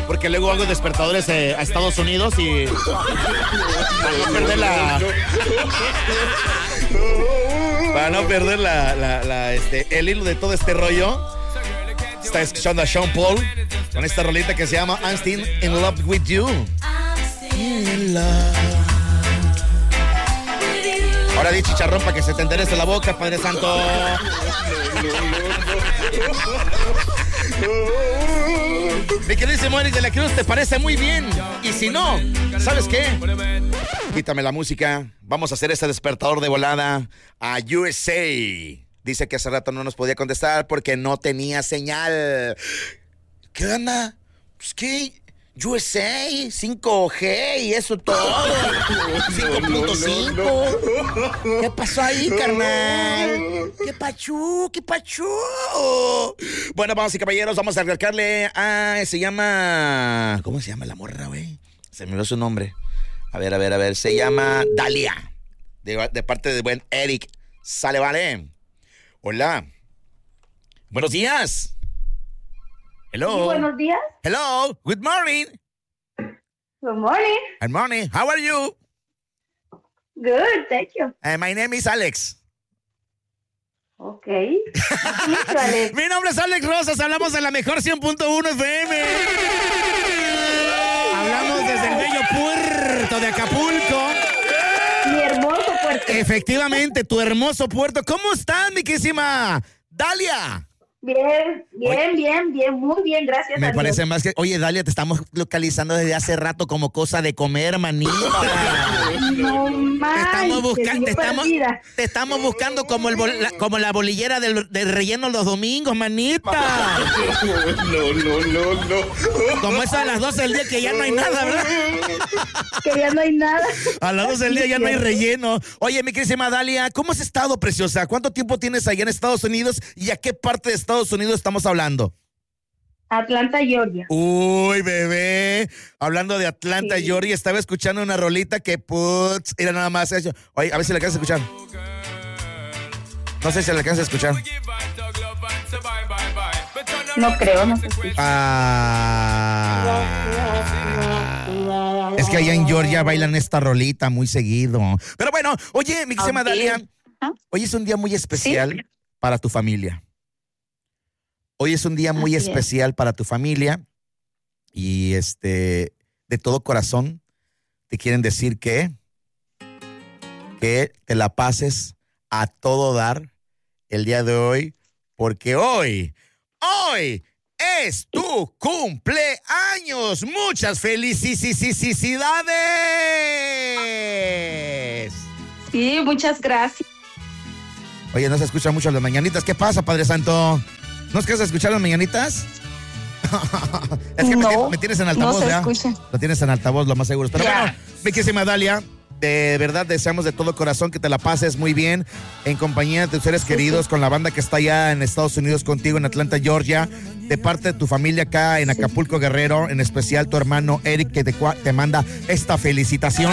porque luego hago despertadores a Estados Unidos y para no perder el hilo de todo este rollo. Está escuchando a Sean Paul con esta rolita que se llama I'm Still in Love with You. In love. Ahora di chicharrón para que se te enderece la boca, Padre Santo. Mi queridísimo Eric de la Cruz, te parece muy bien. Y si no, ¿sabes qué? Quítame la música. Vamos a hacer este despertador de volada a USA. Dice que hace rato no nos podía contestar porque no tenía señal. ¿Qué onda? Pues qué. USA, 5G y eso todo. 5.5. ¿Qué pasó ahí, carnal? ¿Qué pachú? Bueno, vamos y caballeros, vamos a arrancarle a... Se llama... ¿Cómo se llama la morra, güey? Se me olvidó su nombre. A ver. Se llama Dalia. De parte de buen Eric. Sale, vale. Hola. Buenos días. Hello. Sí, buenos días. Hello. Good morning. Good morning. Good morning. How are you? Good, thank you. My name is Alex. Okay. Alex. Mi nombre es Alex Rosas. Hablamos de la mejor 100.1 FM. Hablamos desde el bello puerto de Acapulco. Mi hermoso puerto. Efectivamente, tu hermoso puerto. ¿Cómo estás, mi querísima Dalia? Bien, muy bien, gracias. Me parece más que... Oye, Dalia, te estamos localizando desde hace rato como cosa de comer, manita. No manches, te estamos buscando como la bolillera del relleno los domingos, manita. No. Como eso a las 12 del día que ya no hay nada, ¿verdad? Que ya no hay nada. A las 12 del día ya no hay relleno. Oye, mi querísima Dalia, ¿cómo has estado, preciosa? ¿Cuánto tiempo tienes allá en Estados Unidos y a qué parte de Estados Unidos estamos hablando? Atlanta, Georgia. Uy, bebé. Hablando de Atlanta, Georgia, estaba escuchando una rolita que, era nada más eso. Oye, a ver si la alcanzas a escuchar. No sé si la alcanzas a escuchar. No creo, no sé. Es que allá en Georgia bailan esta rolita muy seguido. Pero bueno, oye, mi querida Dalia, hoy es un día muy especial para tu familia. Hoy es un día muy especial para tu familia y de todo corazón te quieren decir que te la pases a todo dar el día de hoy, porque hoy es tu cumpleaños. Muchas felicidades. Sí, muchas gracias. Oye, no se escuchan mucho las mañanitas. ¿Qué pasa, Padre Santo? ¿No es que vas a escuchar las mañanitas? Es que no, me tienes en altavoz, ¿verdad? Lo tienes en altavoz, lo más seguro. Pero bueno, mi querísima Dalia, de verdad deseamos de todo corazón que te la pases muy bien en compañía de tus seres queridos, con la banda que está allá en Estados Unidos contigo, en Atlanta, Georgia, de parte de tu familia acá en Acapulco, Guerrero, en especial tu hermano Eric, que te manda esta felicitación.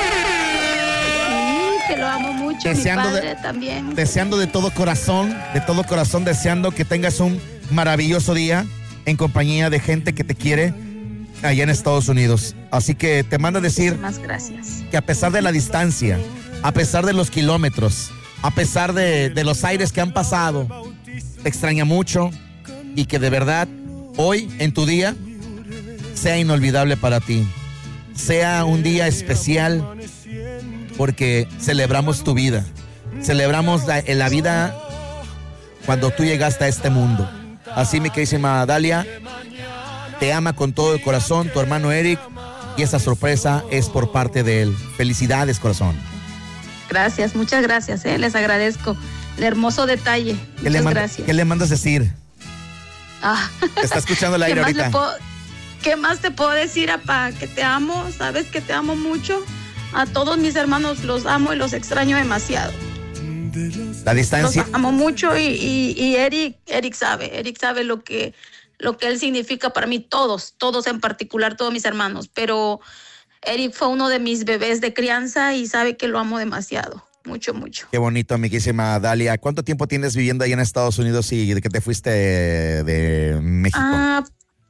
Que lo amo mucho, deseando mi padre también. Deseando de todo corazón, deseando que tengas un maravilloso día en compañía de gente que te quiere allá en Estados Unidos. Así que te manda a decir gracias. Que a pesar de la distancia, a pesar de los kilómetros, a pesar de los aires que han pasado, te extraña mucho y que de verdad hoy en tu día sea inolvidable para ti. Sea un día especial, porque celebramos tu vida, celebramos la vida cuando tú llegaste a este mundo. Así, mi queridísima Dalia, te ama con todo el corazón tu hermano Eric, y esa sorpresa es por parte de él. Felicidades, corazón. Gracias, muchas gracias, les agradezco el hermoso detalle. Muchas gracias. ¿Qué le mandas decir? Te está escuchando el aire ahorita. ¿Qué más te puedo decir, apá? Que te amo, sabes que te amo mucho. A todos mis hermanos los amo y los extraño demasiado. La distancia. Los amo mucho y Eric sabe lo que él significa para mí, todos en particular, todos mis hermanos. Pero Eric fue uno de mis bebés de crianza y sabe que lo amo demasiado, mucho. Qué bonito, amiguísima Dalia. ¿Cuánto tiempo tienes viviendo ahí en Estados Unidos y de que te fuiste de México?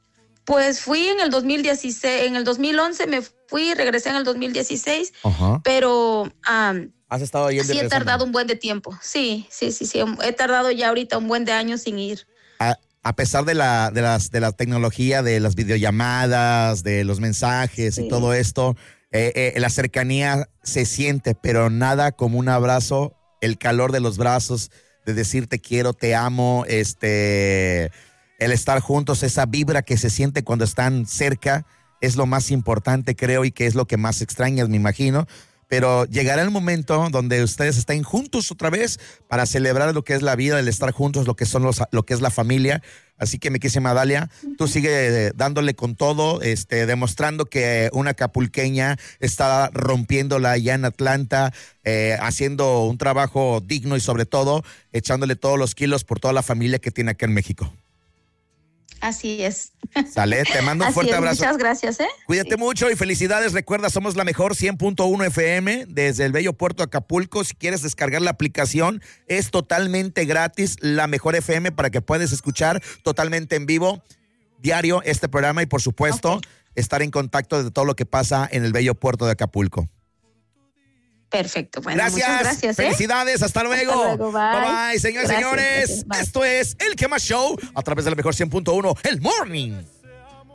Pues fui en el 2016, en el 2011 me fui, regresé en el 2016, Ajá. pero ¿Has estado yendo? sí he tardado un buen de tiempo. Sí, he tardado ya ahorita un buen de años sin ir. A pesar de la tecnología, de las videollamadas, de los mensajes y todo esto, la cercanía se siente, pero nada como un abrazo, el calor de los brazos, de decir te quiero, te amo, el estar juntos, esa vibra que se siente cuando están cerca, es lo más importante, creo, y que es lo que más extrañas, me imagino. Pero llegará el momento donde ustedes estén juntos otra vez para celebrar lo que es la vida, el estar juntos, lo que es la familia. Así que, mi querida Dalia, tú sigue dándole con todo, demostrando que una acapulqueña está rompiéndola allá en Atlanta, haciendo un trabajo digno y sobre todo echándole todos los kilos por toda la familia que tiene acá en México. Así es. Sale, te mando un fuerte abrazo. Muchas gracias, Cuídate mucho y felicidades. Recuerda, somos la mejor 100.1 FM desde el bello puerto de Acapulco. Si quieres descargar la aplicación, es totalmente gratis, la mejor FM, para que puedas escuchar totalmente en vivo, diario, este programa y, por supuesto, estar en contacto de todo lo que pasa en el bello puerto de Acapulco. Perfecto. Bueno, muchas gracias. Felicidades. Hasta luego. Hasta luego. Bye. Bye, señores y señores. Gracias. Esto es El Que Más Show a través de la mejor 100.1, El Morning.